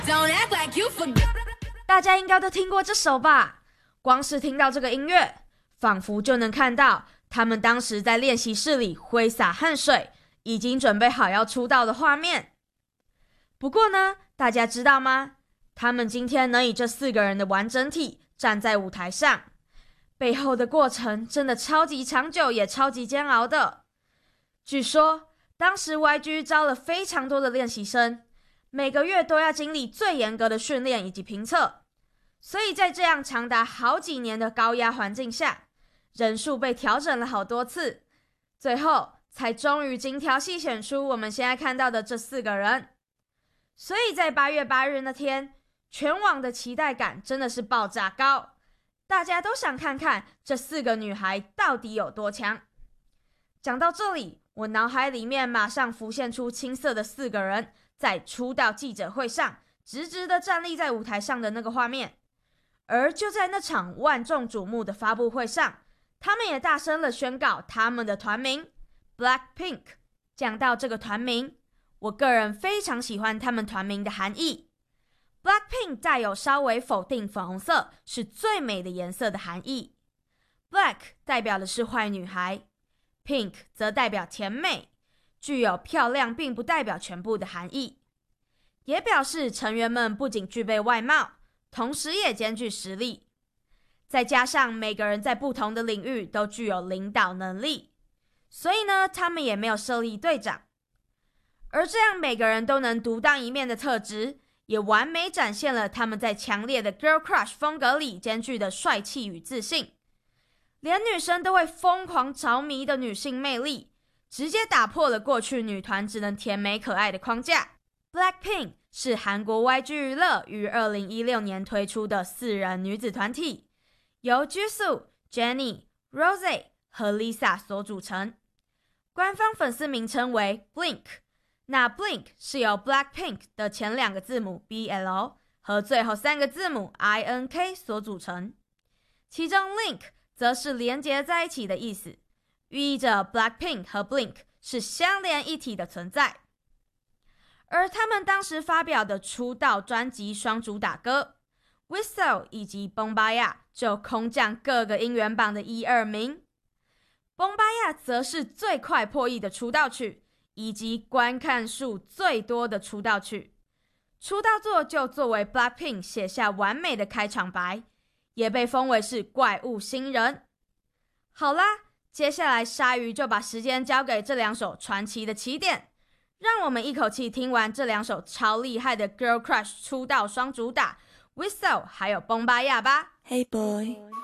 大家应该都听过这首吧？光是听到这个音乐，仿佛就能看到他们当时在练习室里挥洒汗水，已经准备好要出道的画面。不过呢，大家知道吗？他们今天能以这4个人的完整体站在舞台上，背后的过程真的超级长久，也超级煎熬的。据说当时 YG 招了非常多的练习生，每个月都要经历最严格的训练以及评测，所以在这样长达好几年的高压环境下，人数被调整了好多次，最后才终于精挑细选出我们现在看到的这4个人。所以在8月8日那天，全网的期待感真的是爆炸高，大家都想看看这4个女孩到底有多强。讲到这里，我脑海里面马上浮现出青涩的4个人在出道记者会上直直的站立在舞台上的那个画面。而就在那场万众瞩目的发布会上，他们也大声的宣告他们的团名 Blackpink。 讲到这个团名，我个人非常喜欢他们团名的含义。 Blackpink 带有稍微否定粉红色是最美的颜色的含义， Black 代表的是坏女孩， Pink 则代表甜美，具有漂亮并不代表全部的含义，也表示成员们不仅具备外貌，同时也兼具实力，再加上每个人在不同的领域都具有领导能力，所以呢，他们也没有设立队长。而这样每个人都能独当一面的特质，也完美展现了他们在强烈的 Girl Crush 风格里兼具的帅气与自信，连女生都会疯狂着迷的女性魅力，直接打破了过去女团只能甜美可爱的框架。 Blackpink 是韩国 YG 娱乐于2016年推出的4人女子团体，由 Jisoo、Jennie、Rosé 和 Lisa 所组成，官方粉丝名称为 Blink。 那 Blink 是由 Blackpink 的前2个字母 BL 和最后3个字母 INK 所组成，其中 Link 则是连结在一起的意思，寓意着 Blackpink 和 Blink 是相连一体的存在。而他们当时发表的出道专辑双主打歌 Whistle 以及 Bombaya 就空降各个音源榜的1、2名， Bombaya 则是最快破亿的出道曲，以及观看数最多的出道曲。出道作就作为 Blackpink 写下完美的开场白，也被封为是怪物新人。好啦，接下来鲨鱼就把时间交给这2首传奇的起点，让我们一口气听完这2首超厉害的 Girl Crush 出道双主打 Whistle 还有 Bombaya 吧。 Hey boy